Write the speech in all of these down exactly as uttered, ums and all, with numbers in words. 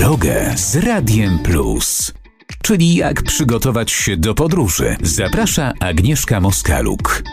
drogę z Radiem Plus. Czyli jak przygotować się do podróży. Zaprasza Agnieszka Moskaluk.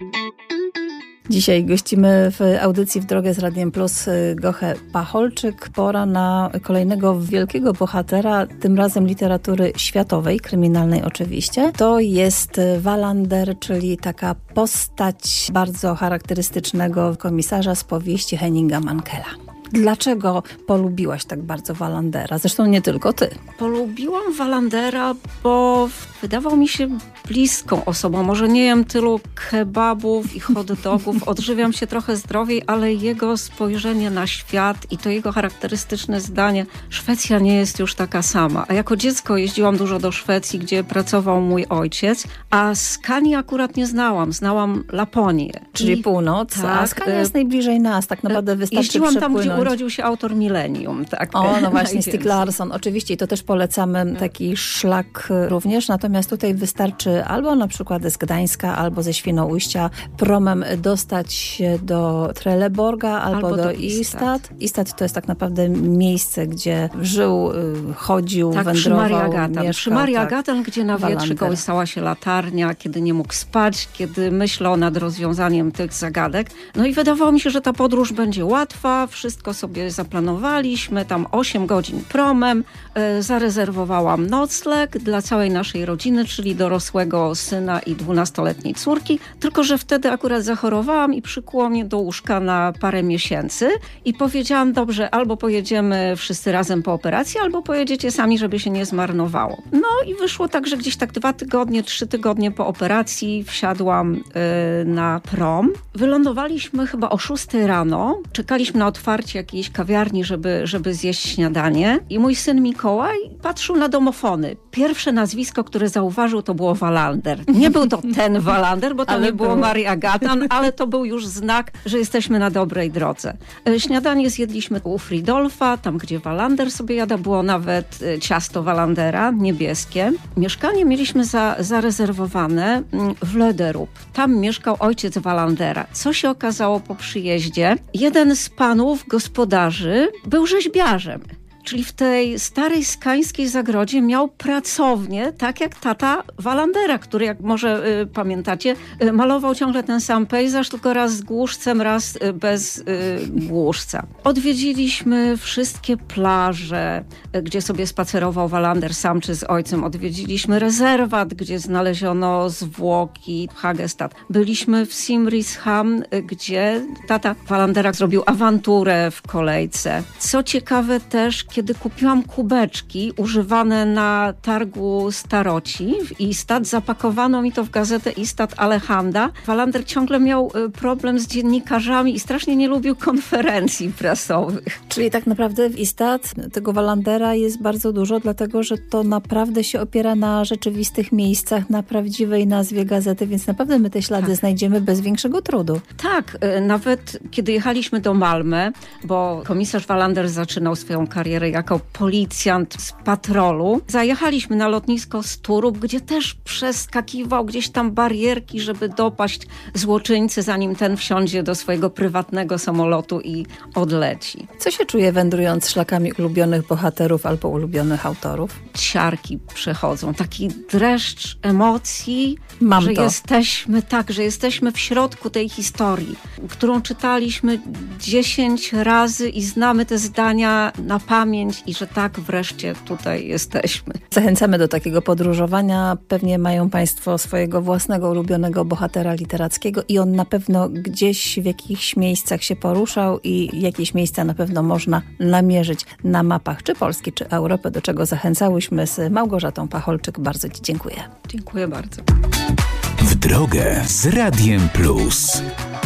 Dzisiaj gościmy w audycji W drogę z Radiem Plus Gochę Pacholczyk. Pora na kolejnego wielkiego bohatera, tym razem literatury światowej, kryminalnej oczywiście. To jest Wallander, czyli taka postać bardzo charakterystycznego komisarza z powieści Henninga Mankella. Dlaczego polubiłaś tak bardzo Wallandera? Zresztą nie tylko ty. Polubiłam Wallandera, bo wydawał mi się bliską osobą. Może nie jem tylu kebabów i hot dogów, odżywiam się trochę zdrowiej, ale jego spojrzenie na świat i to jego charakterystyczne zdanie, Szwecja nie jest już taka sama. A jako dziecko jeździłam dużo do Szwecji, gdzie pracował mój ojciec, a Skanii akurat nie znałam. Znałam Laponię. Czyli I, północ, tak, a Skania jest najbliżej nas. Tak naprawdę wystarczy jeździłam przepłynąć. Tam, gdzie urodził się autor Millennium. Tak. O, no właśnie, Stieg Larsson. Oczywiście i to też polecamy taki szlak również. Natomiast tutaj wystarczy albo na przykład z Gdańska, albo ze Świnoujścia promem dostać się do Trelleborga, albo, albo do, do Istad. Istad to jest tak naprawdę miejsce, gdzie żył, chodził, tak, wędrował, przy Marii Agatan. Przy Marii tak, Agatan, gdzie na wietrze kołysała się latarnia, kiedy nie mógł spać, kiedy myślał nad rozwiązaniem tych zagadek. No i wydawało mi się, że ta podróż będzie łatwa. Wszystko sobie zaplanowaliśmy. Tam osiem godzin promem. E, zarezerwowałam nocleg dla całej naszej rodziny, czyli dorosłego syna i dwunastoletniej córki. Tylko że wtedy akurat zachorowałam i przykuło mnie do łóżka na parę miesięcy i powiedziałam, dobrze, albo pojedziemy wszyscy razem po operacji, albo pojedziecie sami, żeby się nie zmarnowało. No i wyszło tak, że gdzieś tak dwa tygodnie, trzy tygodnie po operacji wsiadłam yy, na prom. Wylądowaliśmy chyba o szóstej rano. Czekaliśmy na otwarcie jakiejś kawiarni, żeby, żeby zjeść śniadanie i mój syn Mikołaj patrzył na domofony. Pierwsze nazwisko, które zauważył, to było Wallander. Nie był to ten Wallander, bo to ale nie było był. Marii Agatan, ale to był już znak, że jesteśmy na dobrej drodze. Śniadanie zjedliśmy u Fridolfa, tam gdzie Wallander sobie jada, było nawet ciasto Wallandera, niebieskie. Mieszkanie mieliśmy za, zarezerwowane w Löderup. Tam mieszkał ojciec Wallandera. Co się okazało po przyjeździe? Jeden z panów, gospodarzy, był rzeźbiarzem. Czyli w tej starej skańskiej zagrodzie miał pracownię, tak jak tata Wallandera, który, jak może y, pamiętacie, y, malował ciągle ten sam pejzaż, tylko raz z głuszcem, raz y, bez y, głuszca. Odwiedziliśmy wszystkie plaże, y, gdzie sobie spacerował Wallander sam czy z ojcem. Odwiedziliśmy rezerwat, gdzie znaleziono zwłoki Hagestad. Byliśmy w Simrishamn, y, gdzie tata Wallandera zrobił awanturę w kolejce. Co ciekawe też, kiedy kupiłam kubeczki używane na targu staroci w Istad, zapakowano mi to w gazetę Istad Alehanda. Wallander ciągle miał problem z dziennikarzami i strasznie nie lubił konferencji prasowych. Czyli tak naprawdę w Istad tego Wallandera jest bardzo dużo, dlatego że to naprawdę się opiera na rzeczywistych miejscach, na prawdziwej nazwie gazety, więc naprawdę my te ślady tak. znajdziemy bez większego trudu. Tak, nawet kiedy jechaliśmy do Malmö, bo komisarz Wallander zaczynał swoją karierę jako policjant z patrolu. Zajechaliśmy na lotnisko Sturup, gdzie też przeskakiwał gdzieś tam barierki, żeby dopaść złoczyńcy, zanim ten wsiądzie do swojego prywatnego samolotu i odleci. Co się czuje, wędrując szlakami ulubionych bohaterów albo ulubionych autorów? Ciarki przechodzą. Taki dreszcz emocji, Mam że to. jesteśmy tak, że jesteśmy w środku tej historii, którą czytaliśmy dziesięć razy i znamy te zdania na pamięć i że tak wreszcie tutaj jesteśmy. Zachęcamy do takiego podróżowania. Pewnie mają Państwo swojego własnego ulubionego bohatera literackiego i on na pewno gdzieś w jakichś miejscach się poruszał i jakieś miejsca na pewno można namierzyć na mapach czy Polski, czy Europy, do czego zachęcałyśmy z Małgorzatą Pacholczyk. Bardzo Ci dziękuję. Dziękuję bardzo. W drogę z Radiem Plus.